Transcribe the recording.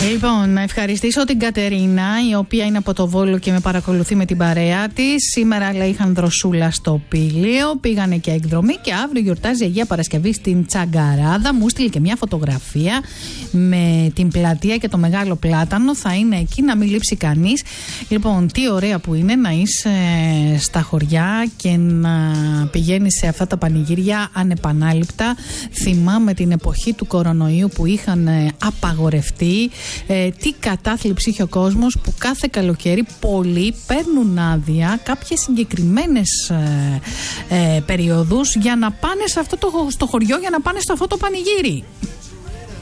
Λοιπόν, να ευχαριστήσω την Κατερίνα, η οποία είναι από το Βόλο και με παρακολουθεί με την παρέα της. Σήμερα, λέει, είχαν δροσούλα στο Πήλιο, πήγανε και εκδρομή και αύριο γιορτάζει η Αγία Παρασκευή στην Τσαγκαράδα. Μου στείλει και μια φωτογραφία με την πλατεία και το μεγάλο πλάτανο. Θα είναι εκεί, να μην λείψει κανείς. Λοιπόν, τι ωραία που είναι να είσαι στα χωριά και να πηγαίνεις σε αυτά τα πανηγύρια ανεπανάληπτα. Θυμάμαι την εποχή του κορονοϊού που είχαν απαγορευτεί. Τι κατάθλιψη είχε ο κόσμος που κάθε καλοκαίρι πολλοί παίρνουν άδεια κάποιες συγκεκριμένες περιόδους για να πάνε σε αυτό στο χωριό, για να πάνε σε αυτό το πανηγύρι.